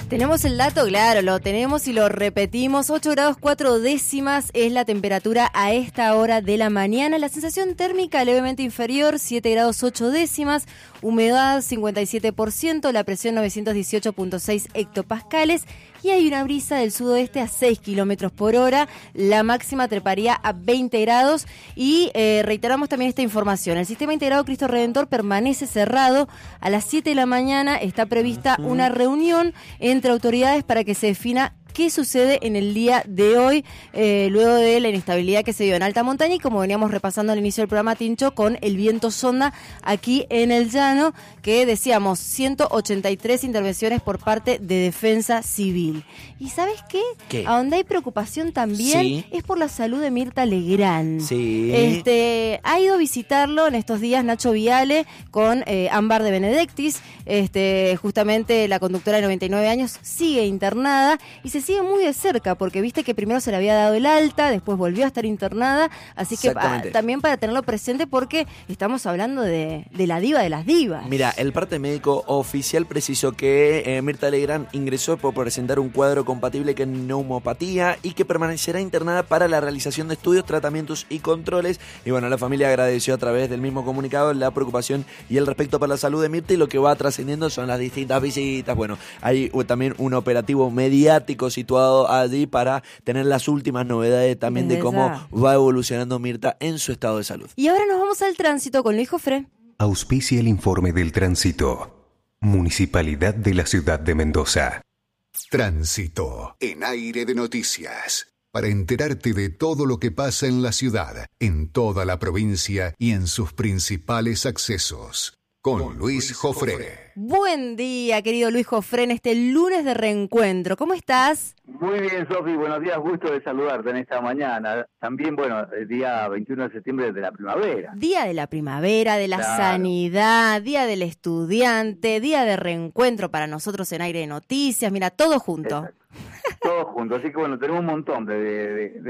Tenemos el dato, claro, lo tenemos y lo repetimos. 8 grados 4 décimas es la temperatura a esta hora de la mañana. La sensación térmica levemente inferior, 7 grados 8 décimas. Humedad 57%, la presión 918.6 hectopascales. Y hay una brisa del sudoeste a 6 kilómetros por hora. La máxima treparía a 20 grados. Y reiteramos también esta información. El sistema integrado Cristo Redentor permanece cerrado. A las 7 de la mañana está prevista una reunión entre autoridades para que se defina qué sucede en el día de hoy, luego de la inestabilidad que se dio en alta montaña y como veníamos repasando al inicio del programa, Tincho, con el viento sonda aquí en el llano, que decíamos 183 intervenciones por parte de Defensa Civil. ¿Y sabes qué? ¿Qué? A donde hay preocupación también Sí. es por la salud de Mirta Legrand. Sí. Ha ido a visitarlo en estos días Nacho Viale con Ámbar de Benedictis, justamente la conductora de 99 años sigue internada y se sigue muy de cerca, porque viste que primero se le había dado el alta, después volvió a estar internada, así que también para tenerlo presente, porque estamos hablando de la diva de las divas. Mira, el parte médico oficial precisó que Mirta Legrand ingresó por presentar un cuadro compatible con neumopatía y que permanecerá internada para la realización de estudios, tratamientos y controles. Y bueno, la familia agradeció a través del mismo comunicado la preocupación y el respeto para la salud de Mirta, y lo que va trascendiendo son las distintas visitas. Bueno, hay también un operativo mediático situado allí para tener las últimas novedades también de cómo va evolucionando Mirta en su estado de salud. Y ahora nos vamos al tránsito con Luis Jofré. Auspicia el informe del tránsito. Municipalidad de la Ciudad de Mendoza. Tránsito en Aire de Noticias. Para enterarte de todo lo que pasa en la ciudad, en toda la provincia y en sus principales accesos. Con Luis Jofré. Buen día, querido Luis Jofré, en este lunes de reencuentro. ¿Cómo estás? Muy bien, Sofi, buenos días, gusto de saludarte en esta mañana. También, bueno, el día 21 de septiembre de la primavera. Día de la primavera, de la sanidad, día del estudiante, día de reencuentro para nosotros en Aire de Noticias, mira, todo junto. Exacto. Todos juntos, así que bueno, tenemos un montón de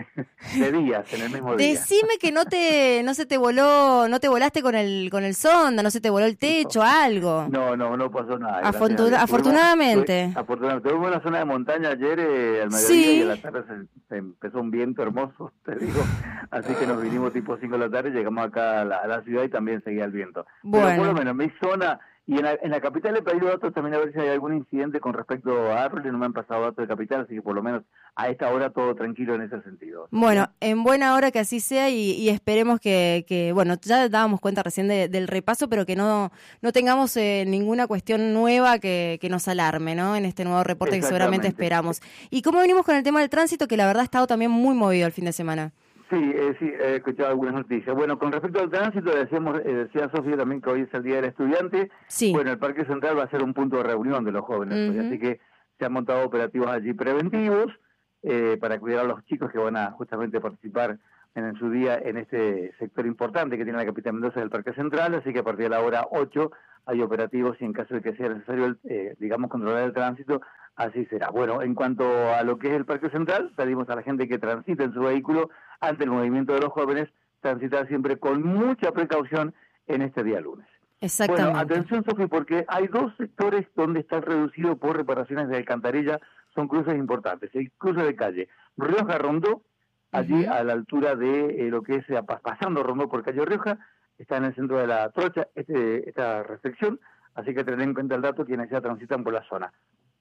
días en el mismo día. Decime que no se te voló, no te volaste con el sonda, no se te voló el techo, algo. No pasó nada. Afortunadamente. Afortunadamente. Tuvimos una zona de montaña ayer al mediodía y a la tarde se empezó un viento hermoso, te digo. Así que nos vinimos tipo 5 de la tarde y llegamos acá a la ciudad y también seguía el viento. Bueno. Pero por lo menos mi zona... Y en la capital he pedido datos también a ver si hay algún incidente con respecto a Arroyo. No me han pasado datos de capital, así que por lo menos a esta hora todo tranquilo en ese sentido. Bueno, en buena hora que así sea y esperemos que, bueno, ya dábamos cuenta recién del repaso, pero que no tengamos ninguna cuestión nueva que nos alarme, ¿no? En este nuevo reporte que seguramente esperamos. ¿Y cómo venimos con el tema del tránsito, que la verdad ha estado también muy movido el fin de semana? Sí, he escuchado algunas noticias. Bueno, con respecto al tránsito, decía Sofía también que hoy es el Día del Estudiante. Sí. Bueno, el Parque Central va a ser un punto de reunión de los jóvenes, hoy, así que se han montado operativos allí preventivos para cuidar a los chicos que van a justamente participar en su día en este sector importante que tiene la capital Mendoza del Parque Central, así que a partir de la hora 8 hay operativos y en caso de que sea necesario, controlar el tránsito, así será. Bueno, en cuanto a lo que es el Parque Central, pedimos a la gente que transite en su vehículo ante el movimiento de los jóvenes, transitar siempre con mucha precaución en este día lunes. Exactamente. Bueno, atención, Sofi, porque hay dos sectores donde está reducido por reparaciones de alcantarilla, son cruces importantes. El cruce de calle Rioja Rondó, allí a la altura de lo que es pasando Rondó por calle Rioja, está en el centro de la trocha esta restricción, así que tener en cuenta el dato quienes ya transitan por la zona.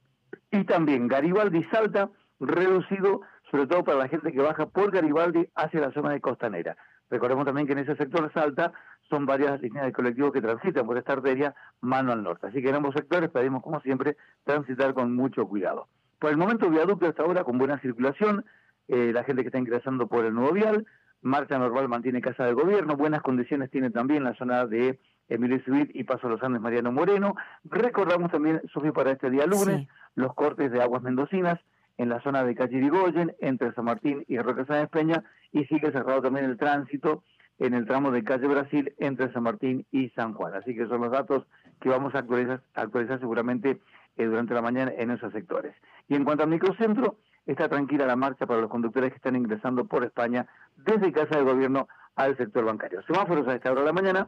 Y también Garibaldi Salta, reducido sobre todo para la gente que baja por Garibaldi hacia la zona de Costanera. Recordemos también que en ese sector Salta son varias líneas de colectivos que transitan por esta arteria mano al norte. Así que en ambos sectores pedimos, como siempre, transitar con mucho cuidado. Por el momento, viaducto hasta ahora con buena circulación, la gente que está ingresando por el nuevo vial, marcha normal mantiene Casa del Gobierno, buenas condiciones tiene también la zona de Emilio Civil y Paso Los Andes Mariano Moreno. Recordamos también, Sofía, para este día lunes, los cortes de aguas mendocinas en la zona de calle Irigoyen, entre San Martín y Roque Sáenz Peña, y sigue cerrado también el tránsito en el tramo de calle Brasil entre San Martín y San Juan. Así que son los datos que vamos a actualizar seguramente durante la mañana en esos sectores. Y en cuanto al microcentro, está tranquila la marcha para los conductores que están ingresando por España desde Casa del Gobierno al sector bancario. Semáforos a esta hora de la mañana,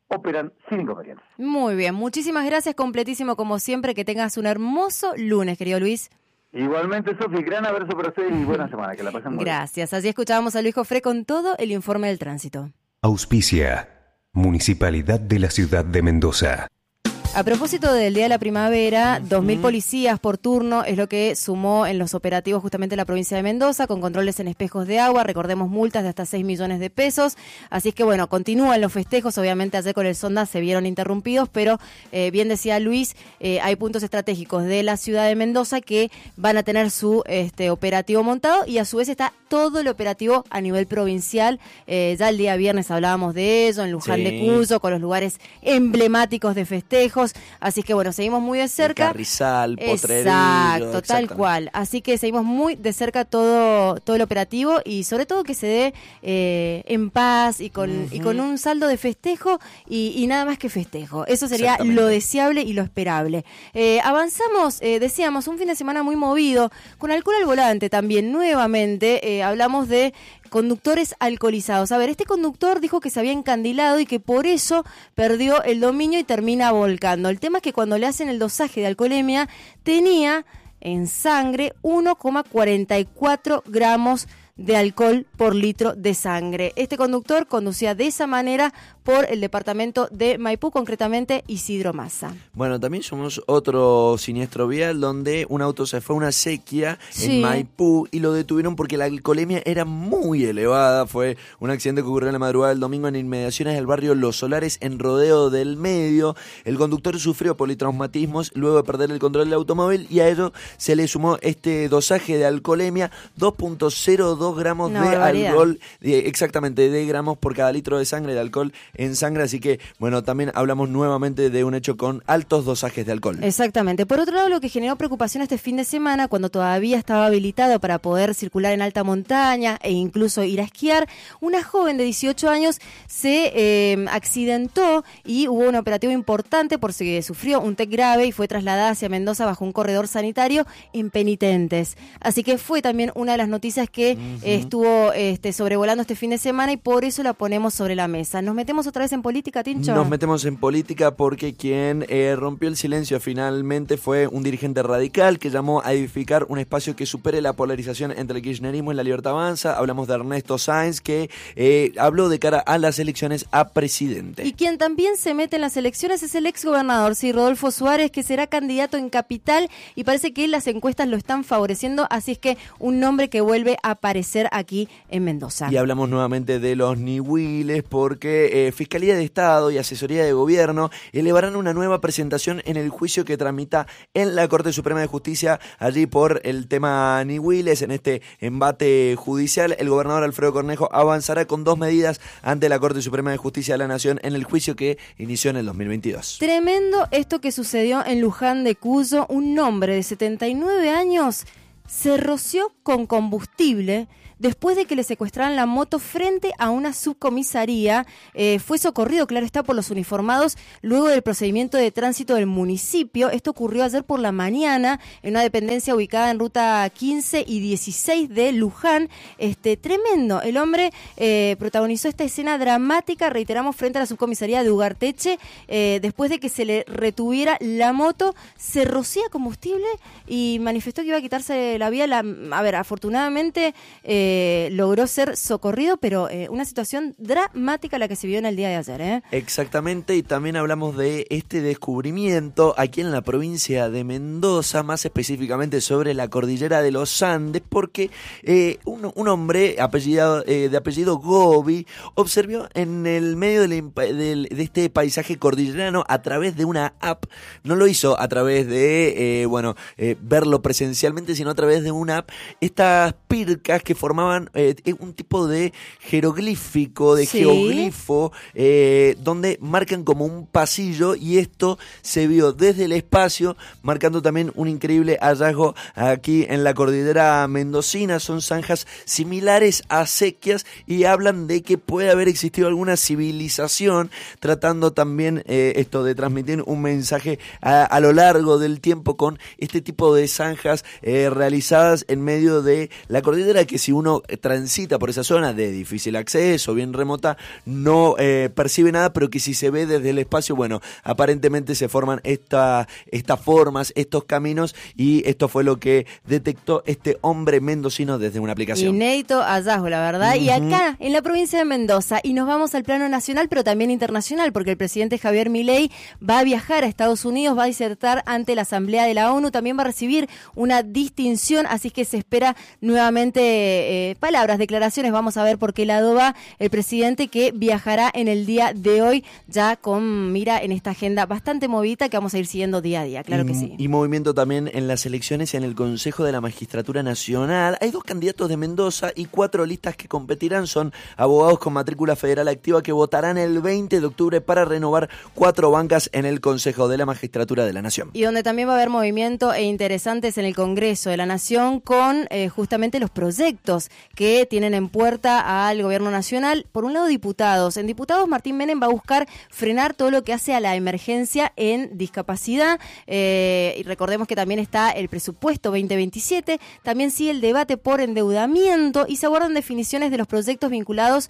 operan sin inconvenientes. Muy bien, muchísimas gracias, completísimo como siempre, que tengas un hermoso lunes, querido Luis. Igualmente, Sofi, gran abrazo para ustedes y buena semana, que la pasen muy bien. Gracias, así escuchábamos a Luis Jofré con todo el informe del tránsito. Auspicia, Municipalidad de la Ciudad de Mendoza. A propósito del Día de la Primavera, 2.000 policías por turno es lo que sumó en los operativos justamente la provincia de Mendoza, con controles en espejos de agua, recordemos multas de hasta 6 millones de pesos. Así es que bueno, continúan los festejos, obviamente ayer con el Sonda se vieron interrumpidos, pero bien decía Luis, hay puntos estratégicos de la ciudad de Mendoza que van a tener su operativo montado y a su vez está todo el operativo a nivel provincial. Ya el día viernes hablábamos de ello, en Luján de Cuyo, con los lugares emblemáticos de festejos. Así que bueno, seguimos muy de cerca. El Carrizal, Potrerillo. Exacto, tal cual. Así que seguimos muy de cerca todo el operativo y sobre todo que se dé en paz y con un saldo de festejo y nada más que festejo. Eso sería lo deseable y lo esperable. Avanzamos, decíamos, un fin de semana muy movido, con alcohol al volante también. Nuevamente hablamos de conductores alcoholizados. A ver, este conductor dijo que se había encandilado y que por eso perdió el dominio y termina volcando. El tema es que cuando le hacen el dosaje de alcoholemia, tenía en sangre 1,44 gramos de alcohol por litro de sangre. Este conductor conducía de esa manera por el departamento de Maipú, concretamente Isidro Massa. Bueno, también somos otro siniestro vial donde un auto se fue a una sequía en Maipú y lo detuvieron porque la alcoholemia era muy elevada. Fue un accidente que ocurrió en la madrugada del domingo en inmediaciones del barrio Los Solares, en Rodeo del Medio. El conductor sufrió politraumatismos luego de perder el control del automóvil y a ello se le sumó este dosaje de alcoholemia, 2.02 gramos de alcohol, exactamente, de gramos por cada litro de sangre, de alcohol en sangre, así que, bueno, también hablamos nuevamente de un hecho con altos dosajes de alcohol. Exactamente. Por otro lado, lo que generó preocupación este fin de semana, cuando todavía estaba habilitado para poder circular en alta montaña e incluso ir a esquiar, una joven de 18 años se accidentó y hubo un operativo importante porque sufrió un TEC grave y fue trasladada hacia Mendoza bajo un corredor sanitario en Penitentes. Así que fue también una de las noticias que estuvo sobrevolando este fin de semana y por eso la ponemos sobre la mesa. ¿Nos metemos otra vez en política, Tincho? Nos metemos en política porque quien rompió el silencio finalmente fue un dirigente radical que llamó a edificar un espacio que supere la polarización entre el kirchnerismo y la Libertad Avanza. Hablamos de Ernesto Sáenz, que habló de cara a las elecciones a presidente. Y quien también se mete en las elecciones es el exgobernador, Rodolfo Suárez, que será candidato en Capital y parece que las encuestas lo están favoreciendo, así es que un nombre que vuelve a aparecer aquí en Mendoza. Y hablamos nuevamente de los Niwiles porque Fiscalía de Estado y Asesoría de Gobierno elevarán una nueva presentación en el juicio que tramita en la Corte Suprema de Justicia allí por el tema Niwiles. En este embate judicial, el gobernador Alfredo Cornejo avanzará con 2 medidas ante la Corte Suprema de Justicia de la Nación en el juicio que inició en el 2022. Tremendo esto que sucedió en Luján de Cuyo. Un hombre de 79 años se roció con combustible después de que le secuestraran la moto frente a una subcomisaría. Fue socorrido, claro está, por los uniformados luego del procedimiento de tránsito del municipio. Esto ocurrió ayer por la mañana en una dependencia ubicada en ruta 15 y 16 de Luján. Tremendo. El hombre protagonizó esta escena dramática, reiteramos, frente a la subcomisaría de Ugarteche, después de que se le retuviera la moto. Se rocía combustible y manifestó que iba a quitarse la vida. Afortunadamente logró ser socorrido, pero una situación dramática la que se vio en el día de ayer. Exactamente, y también hablamos de este descubrimiento aquí en la provincia de Mendoza, más específicamente sobre la cordillera de los Andes, porque un hombre de apellido Gobi observó en el medio de este paisaje cordillerano a través de una app. No lo hizo a través de verlo presencialmente, sino a través de una app, estas pircas que formaban un tipo de jeroglífico, de geoglifo, donde marcan como un pasillo, y esto se vio desde el espacio, marcando también un increíble hallazgo aquí en la cordillera mendocina. Son zanjas similares a acequias y hablan de que puede haber existido alguna civilización, tratando también esto de transmitir un mensaje a lo largo del tiempo con este tipo de zanjas realizadas en medio de la cordillera, que si uno uno transita por esa zona de difícil acceso, bien remota, no percibe nada, pero que si se ve desde el espacio, bueno, aparentemente se forman estas formas, estos caminos, y esto fue lo que detectó este hombre mendocino desde una aplicación. Inédito hallazgo, la verdad. Y acá, en la provincia de Mendoza, y nos vamos al plano nacional, pero también internacional, porque el presidente Javier Milei va a viajar a Estados Unidos, va a disertar ante la Asamblea de la ONU, también va a recibir una distinción, así que se espera nuevamente palabras, declaraciones. Vamos a ver por qué lado va el presidente, que viajará en el día de hoy, ya con mira en esta agenda bastante movida que vamos a ir siguiendo día a día, claro que sí. Y movimiento también en las elecciones en el Consejo de la Magistratura Nacional. Hay 2 candidatos de Mendoza y 4 listas que competirán. Son abogados con matrícula federal activa que votarán el 20 de octubre para renovar 4 bancas en el Consejo de la Magistratura de la Nación. Y donde también va a haber movimiento e interesantes en el Congreso de la Nación con justamente los proyectos que tienen en puerta al Gobierno Nacional. Por un lado, diputados. En diputados, Martín Menem va a buscar frenar todo lo que hace a la emergencia en discapacidad. Y recordemos que también está el presupuesto 2027. También sigue el debate por endeudamiento y se abordan definiciones de los proyectos vinculados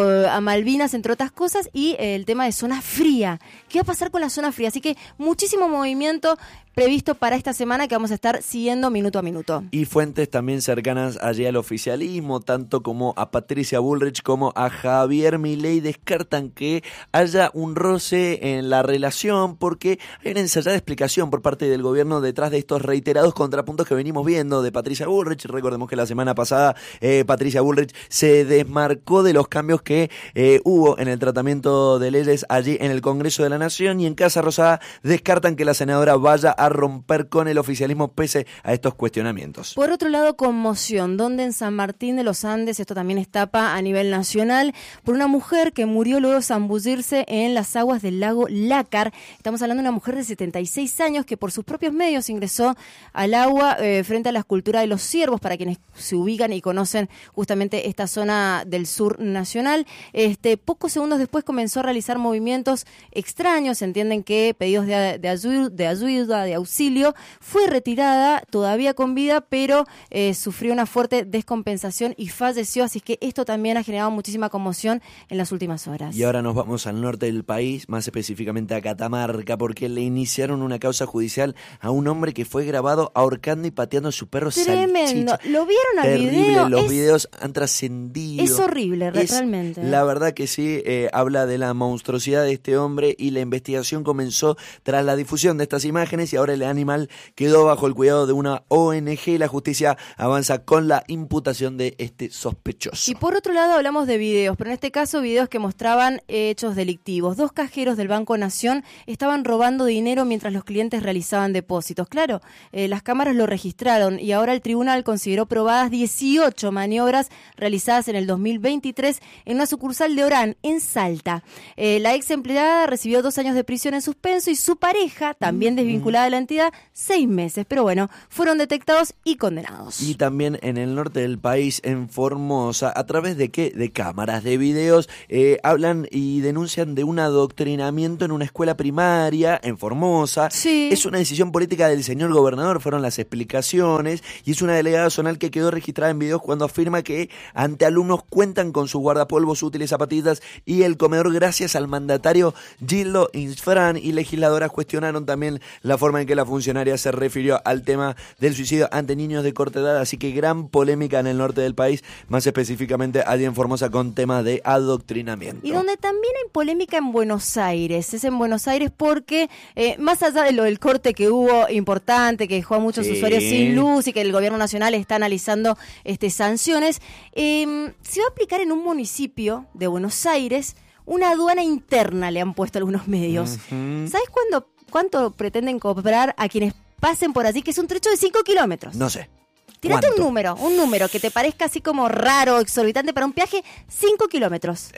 a Malvinas, entre otras cosas, y el tema de zona fría. ¿Qué va a pasar con la zona fría? Así que muchísimo movimiento previsto para esta semana que vamos a estar siguiendo minuto a minuto. Y fuentes también cercanas allí al oficialismo, tanto como a Patricia Bullrich como a Javier Milei, descartan que haya un roce en la relación, porque hay una ensayada explicación por parte del gobierno detrás de estos reiterados contrapuntos que venimos viendo de Patricia Bullrich. Recordemos que la semana pasada Patricia Bullrich se desmarcó de los cambios que hubo en el tratamiento de leyes allí en el Congreso de la Nación, y en Casa Rosada descartan que la senadora vaya a romper con el oficialismo pese a estos cuestionamientos. Por otro lado, conmoción, donde en San Martín de los Andes, esto también es tapa a nivel nacional, por una mujer que murió luego de zambullirse en las aguas del lago Lácar. Estamos hablando de una mujer de 76 años que por sus propios medios ingresó al agua frente a la escultura de los ciervos, para quienes se ubican y conocen justamente esta zona del sur nacional. Pocos segundos después comenzó a realizar movimientos extraños, se entienden que pedidos de ayuda, de auxilio. Fue retirada todavía con vida, pero sufrió una fuerte descompensación y falleció, así que esto también ha generado muchísima conmoción en las últimas horas. Y ahora nos vamos al norte del país, más específicamente a Catamarca, porque le iniciaron una causa judicial a un hombre que fue grabado ahorcando y pateando a su perro Tremendo. Salchicha. ¿Lo vieron al Terrible. video? Los videos han trascendido. Es horrible, realmente. La verdad que sí, habla de la monstruosidad de este hombre, y la investigación comenzó tras la difusión de estas imágenes, y ahora el animal quedó bajo el cuidado de una ONG y la justicia avanza con la imputación de este sospechoso. Y por otro lado hablamos de videos, pero en este caso videos que mostraban hechos delictivos. 2 cajeros del Banco Nación estaban robando dinero mientras los clientes realizaban depósitos. Claro, las cámaras lo registraron y ahora el tribunal consideró probadas 18 maniobras realizadas en el 2023 en una sucursal de Orán, en Salta. La ex empleada recibió 2 años de prisión en suspenso y su pareja, también desvinculada de la entidad, 6 meses. Pero bueno, fueron detectados y condenados. Y también en el norte del país, en Formosa, ¿a través de qué? De cámaras, de videos, hablan y denuncian de un adoctrinamiento en una escuela primaria en Formosa. Sí. Es una decisión política del señor gobernador, fueron las explicaciones, y es una delegada zonal que quedó registrada en videos cuando afirma que ante alumnos cuentan con sus guardapolvos, útiles, zapatillas y el comedor gracias al mandatario Gildo Insfrán, y legisladoras cuestionaron también la forma en que la funcionaria se refirió al tema del suicidio ante niños de corta edad, así que gran polémica en el norte del país, más específicamente allí en Formosa con tema de adoctrinamiento. Y donde también hay polémica en Buenos Aires, es en Buenos Aires porque más allá de lo del corte que hubo importante, que dejó a muchos usuarios sin luz y que el gobierno nacional está analizando sanciones, se va a aplicar en un municipio de Buenos Aires una aduana interna, le han puesto algunos medios. ¿Sabes cuánto pretenden cobrar a quienes pasen por allí, que es un trecho de 5 kilómetros? No sé. Tírate ¿Cuánto? un número que te parezca así como raro, exorbitante para un viaje, 5 kilómetros.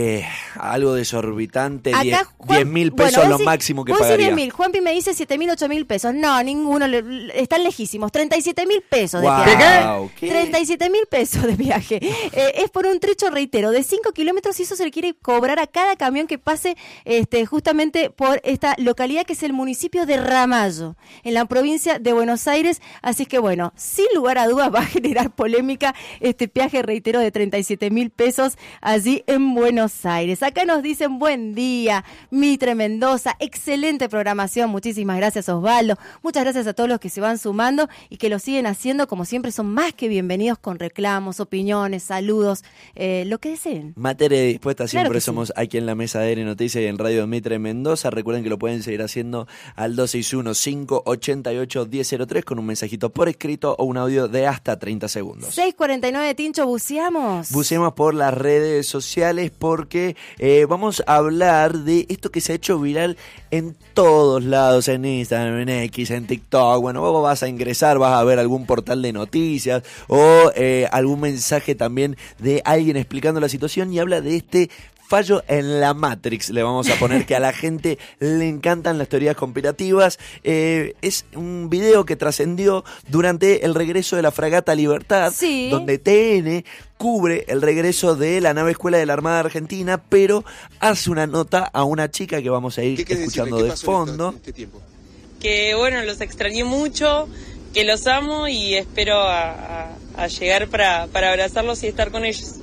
Algo desorbitante, Acá, 10.000 pesos bueno, lo máximo que vos pagaría. 10.000, Juanpi me dice 7.000, 8.000 pesos. No, ninguno, están lejísimos. 37.000 pesos de viaje. ¿Qué? 37.000 pesos de viaje. Es por un trecho, reitero, de 5 kilómetros, y eso se le quiere cobrar a cada camión que pase justamente por esta localidad que es el municipio de Ramallo, en la provincia de Buenos Aires. Así que bueno, sin lugar lugar a dudas va a generar polémica este peaje, reitero, de 37.000 pesos allí en Buenos Aires. Acá nos dicen buen día, Mitre Mendoza, excelente programación, muchísimas gracias Osvaldo, muchas gracias a todos los que se van sumando y que lo siguen haciendo, como siempre son más que bienvenidos con reclamos, opiniones, saludos, lo que deseen. Materia dispuesta, siempre Claro que somos aquí en la mesa de ADN Noticias y en Radio Mitre Mendoza. Recuerden que lo pueden seguir haciendo al 261-588-1003 con un mensajito por escrito o un audio de hasta 30 segundos. 6:49, Tincho, buceamos. Buceemos por las redes sociales porque vamos a hablar de esto que se ha hecho viral en todos lados, en Instagram, en X, en TikTok. Bueno, vos vas a ingresar, vas a ver algún portal de noticias o algún mensaje también de alguien explicando la situación y habla de este fallo en la Matrix, le vamos a poner, que a la gente le encantan las teorías conspirativas. Es un video que trascendió durante el regreso de la fragata Libertad, sí, donde TN cubre el regreso de la nave escuela de la Armada Argentina, pero hace una nota a una chica que vamos a ir escuchando de fondo. En este tiempo? Que bueno, los extrañé mucho, que los amo y espero a llegar para abrazarlos y estar con ellos.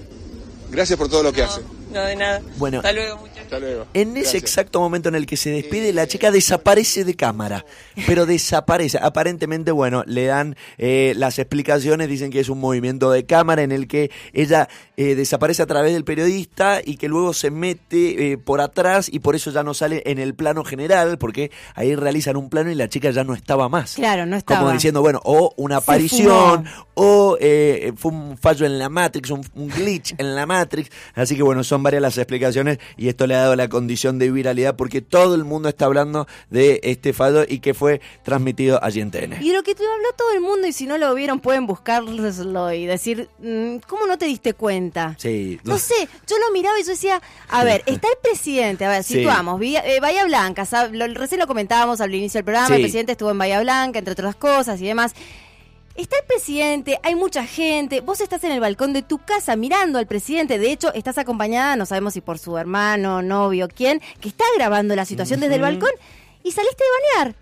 Gracias por todo lo que hace. No, de nada. Bueno, hasta luego, muchachos. Hasta luego. En ese exacto momento en el que se despide, la chica desaparece de cámara, pero desaparece. Aparentemente, bueno, le dan las explicaciones, dicen que es un movimiento de cámara en el que ella desaparece a través del periodista y que luego se mete por atrás y por eso ya no sale en el plano general, porque ahí realizan un plano y la chica ya no estaba más. Claro, no estaba. Como diciendo, bueno, o una aparición, o fue un fallo en la Matrix, un glitch en la Matrix. Así que bueno, son varias las explicaciones y esto le ha dado la condición de viralidad porque todo el mundo está hablando de este fallo y que fue transmitido allí en TN. Y de lo que habló todo el mundo, y si no lo vieron pueden buscarlo y decir, ¿cómo no te diste cuenta? Sí. No sé, yo lo miraba y yo decía, a ver, está el presidente, a ver, Sí. situamos, Bahía Blanca, recién lo comentábamos al inicio del programa, Sí. El presidente estuvo en Bahía Blanca, entre otras cosas y demás. Está el presidente, hay mucha gente, vos estás en el balcón de tu casa mirando al presidente, de hecho estás acompañada, no sabemos si por su hermano, novio, quién, que está grabando la situación desde el balcón y saliste de bañar.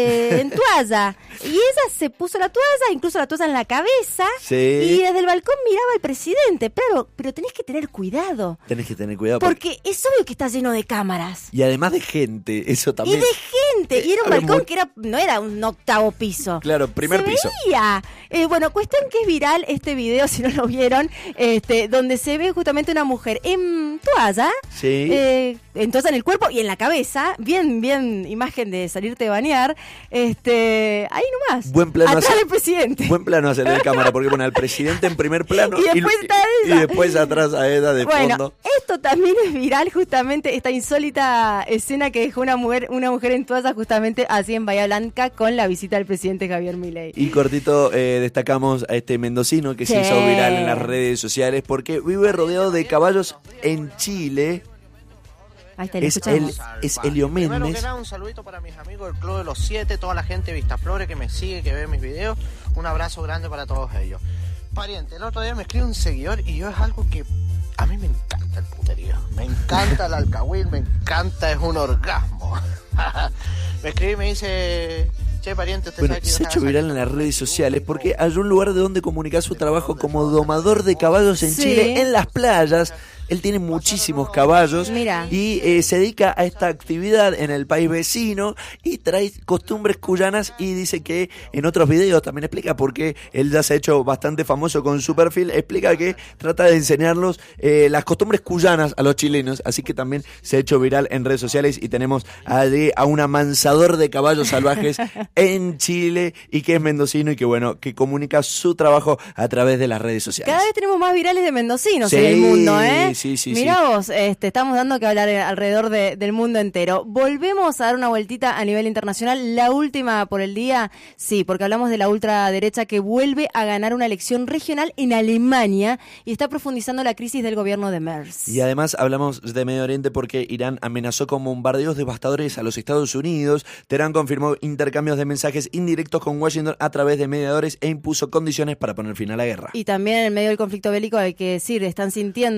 En toalla, y ella se puso la toalla, incluso la toalla en la cabeza, Sí. y desde el balcón miraba al presidente, pero tenés que tener cuidado, Tenés que tener cuidado porque es obvio que está lleno de cámaras. y además de gente, eso también. Y de gente, y era un Había balcón mu- que no era un 8º piso. Claro, primer se piso. Veía. Bueno, cuestión que es viral este video, si no lo vieron, donde se ve justamente una mujer en toalla, Sí. entonces en el cuerpo y en la cabeza, bien imagen de salirte de bañar, ahí nomás, Buen plano atrás hacer- del presidente. Buen plano hacer de cámara porque pone al presidente en primer plano Y después está ella. y después atrás a ella de Bueno, fondo. esto también es viral, justamente esta insólita escena que dejó una mujer en toalla justamente así en Bahía Blanca con la visita del presidente Javier Milei. Y cortito destacamos a este mendocino que se Sí. hizo viral en las redes sociales porque vive rodeado de caballos en Chile. Ahí está, lo Es escuchamos. Elio Primero Méndez. que nada, un saludito para mis amigos del Club de los 7, toda la gente de Vistaflores que me sigue, que ve mis videos. Un abrazo grande para todos ellos. Pariente, el otro día me escribe un seguidor y yo es algo que a mí me encanta el puterío. Me encanta el alcahuil, me encanta, es un orgasmo. Me escribe y me dice, che pariente, usted Bueno, sabe que se ha yo hecho estaba viral en saliendo las con redes un sociales grupo porque halló un lugar de donde comunicar su trabajo como domador de caballos en Sí. Chile, en las playas. Él tiene muchísimos caballos. Mira. Y se dedica a esta actividad en el país vecino y trae costumbres cuyanas y dice que en otros videos también explica porque él ya se ha hecho bastante famoso con su perfil, explica que trata de enseñarlos las costumbres cuyanas a los chilenos, así que también se ha hecho viral en redes sociales y tenemos a un amansador de caballos salvajes en Chile y que es mendocino y que bueno, que comunica su trabajo a través de las redes sociales. Cada vez tenemos más virales de mendocinos Sí, en el mundo, ¿eh? sí. Mirá vos, estamos dando que hablar alrededor del mundo entero. Volvemos a dar una vueltita a nivel internacional, la última por el día, sí, porque hablamos de la ultraderecha que vuelve a ganar una elección regional en Alemania y está profundizando la crisis del gobierno de Merz. Y además hablamos de Medio Oriente porque Irán amenazó con bombardeos devastadores a los Estados Unidos. Teherán confirmó intercambios de mensajes indirectos con Washington a través de mediadores e impuso condiciones para poner fin a la guerra. Y también en medio del conflicto bélico hay que decir, están sintiendo en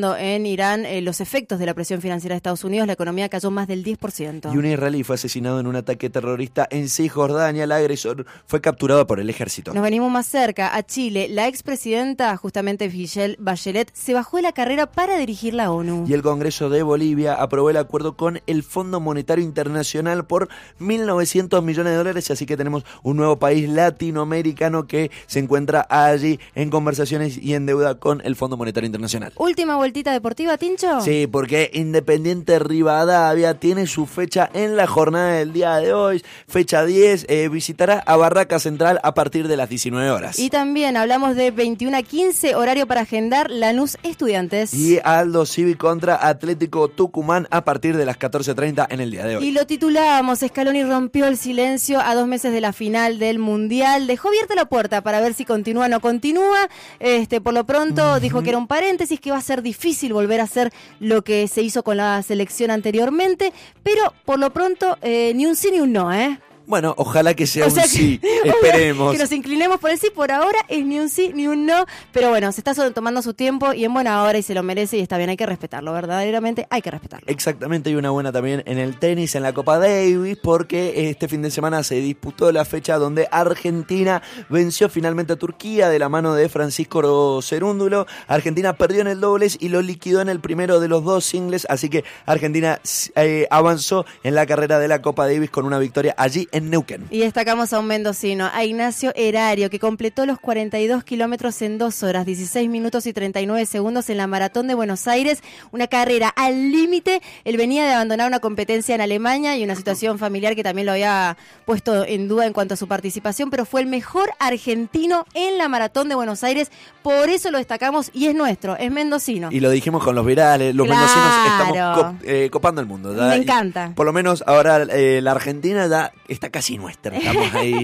Irán los efectos de la presión financiera de Estados Unidos. La economía cayó más del 10%. Y un israelí fue asesinado en un ataque terrorista en Cisjordania. El agresor fue capturado por el ejército. Nos venimos más cerca, a Chile. La expresidenta, justamente Michelle Bachelet, se bajó de la carrera para dirigir la ONU. Y el Congreso de Bolivia aprobó el acuerdo con el Fondo Monetario Internacional por 1.900 millones de dólares. Así que tenemos un nuevo país latinoamericano que se encuentra allí en conversaciones y en deuda con el Fondo Monetario Internacional. ¿Última vueltita deportiva, Tincho? Sí, porque Independiente Rivadavia tiene su fecha en la jornada del día de hoy. Fecha 10, visitará a Barraca Central a partir de las 19 horas. Y también hablamos de 21 a 15, horario para agendar Lanús Estudiantes. Y Aldo Civi contra Atlético Tucumán a partir de las 14:30 en el día de hoy. Y lo titulábamos, Scaloni rompió el silencio a 2 meses de la final del Mundial. Dejó abierta la puerta para ver si continúa o no continúa. Por lo pronto dijo que era un paréntesis, que va a ser difícil volver a hacer lo que se hizo con la selección anteriormente, pero por lo pronto ni un sí ni un no, ¿eh? Bueno, ojalá que sea un sí, esperemos. Que nos inclinemos por el sí, por ahora es ni un sí ni un no, pero bueno, se está tomando su tiempo y en buena hora y se lo merece y está bien, hay que respetarlo, verdaderamente hay que respetarlo. Exactamente, y una buena también en el tenis, en la Copa Davis, porque este fin de semana se disputó la fecha donde Argentina venció finalmente a Turquía de la mano de Francisco Cerúndulo. Argentina perdió en el dobles y lo liquidó en el primero de los 2 singles, así que Argentina avanzó en la carrera de la Copa Davis con una victoria allí en Neuquén. Y destacamos a un mendocino, a Ignacio Erario, que completó los 42 kilómetros en 2 horas, 16 minutos y 39 segundos en la Maratón de Buenos Aires, una carrera al límite. Él venía de abandonar una competencia en Alemania y una situación familiar que también lo había puesto en duda en cuanto a su participación, pero fue el mejor argentino en la Maratón de Buenos Aires, por eso lo destacamos y es nuestro, es mendocino. Y lo dijimos con los virales, los mendocinos estamos copando el mundo. ¿verdad? Me encanta. Y por lo menos ahora la Argentina ya está casi nuestra, estamos ahí.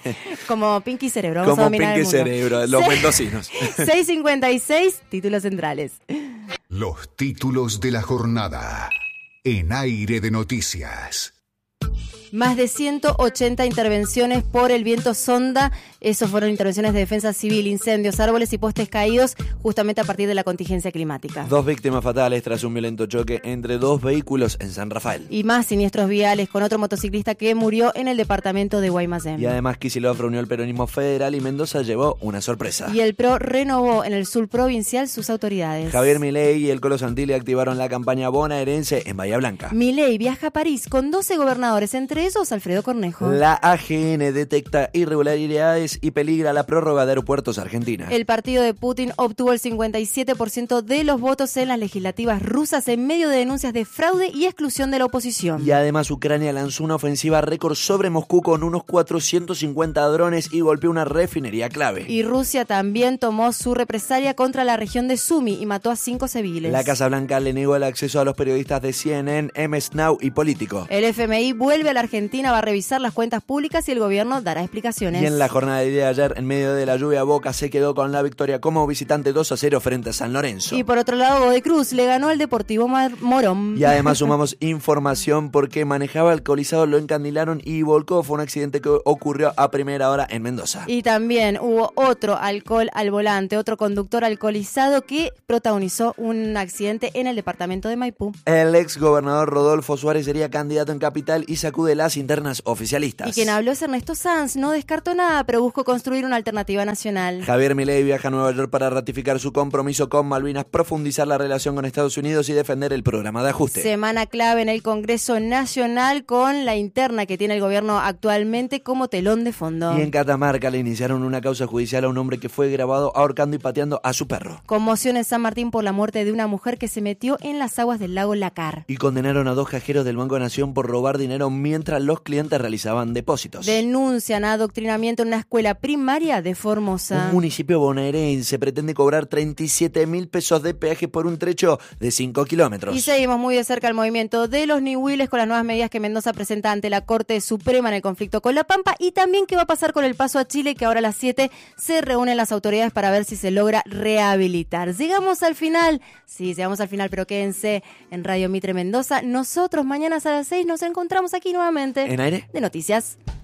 Como Pinky Cerebro, vamos como a dominar Pinky Cerebro, los mendocinos. 6:56, títulos centrales. Los títulos de la jornada en Aire de Noticias. Más de 180 intervenciones por el viento sonda. Esos fueron intervenciones de defensa civil, incendios, árboles y postes caídos, justamente a partir de la contingencia climática. 2 víctimas fatales tras un violento choque entre 2 vehículos en San Rafael. Y más siniestros viales con otro motociclista que murió en el departamento de Guaymallén. Y además Kicillof reunió el peronismo federal y Mendoza llevó una sorpresa. Y el PRO renovó en el sur provincial sus autoridades. Javier Milei y el Colo Santilli activaron la campaña bonaerense en Bahía Blanca. Milei viaja a París con 12 gobernadores, entre ellos Alfredo Cornejo. La AGN detecta irregularidades y peligra la prórroga de Aeropuertos Argentina. El partido de Putin obtuvo el 57% de los votos en las legislativas rusas en medio de denuncias de fraude y exclusión de la oposición. Y además Ucrania lanzó una ofensiva récord sobre Moscú con unos 450 drones y golpeó una refinería clave. Y Rusia también tomó su represalia contra la región de Sumy y mató a 5 civiles. La Casa Blanca le negó el acceso a los periodistas de CNN, MS Now y Político. El FMI vuelve a la Argentina, va a revisar las cuentas públicas y el gobierno dará explicaciones. Y en la jornada de día de ayer, en medio de la lluvia, Boca se quedó con la victoria como visitante 2-0 frente a San Lorenzo. Y por otro lado, Godoy Cruz le ganó al Deportivo Morón. Y además sumamos información porque manejaba alcoholizado, lo encandilaron y volcó. Fue un accidente que ocurrió a primera hora en Mendoza. Y también hubo otro alcohol al volante, otro conductor alcoholizado que protagonizó un accidente en el departamento de Maipú. El ex gobernador Rodolfo Suárez sería candidato en Capital y sacude las internas oficialistas. Y quien habló es Ernesto Sanz, no descartó nada, pero buscó construir una alternativa nacional. Javier Milei viaja a Nueva York para ratificar su compromiso con Malvinas, profundizar la relación con Estados Unidos y defender el programa de ajuste. Semana clave en el Congreso Nacional con la interna que tiene el gobierno actualmente como telón de fondo. Y en Catamarca le iniciaron una causa judicial a un hombre que fue grabado ahorcando y pateando a su perro. Conmoción en San Martín por la muerte de una mujer que se metió en las aguas del lago Lacar. Y condenaron a 2 cajeros del Banco de Nación por robar dinero mientras los clientes realizaban depósitos. Denuncian adoctrinamiento en una escuela primaria de Formosa. Un municipio bonaerense pretende cobrar 37.000 pesos de peaje por un trecho de 5 kilómetros. Y seguimos muy de cerca el movimiento de los Nihuiles con las nuevas medidas que Mendoza presenta ante la Corte Suprema en el conflicto con La Pampa y también qué va a pasar con el paso a Chile, que ahora a las 7 se reúnen las autoridades para ver si se logra rehabilitar. Llegamos al final, pero quédense en Radio Mitre Mendoza. Nosotros mañana a las 6 nos encontramos aquí nuevamente en Aire de Noticias.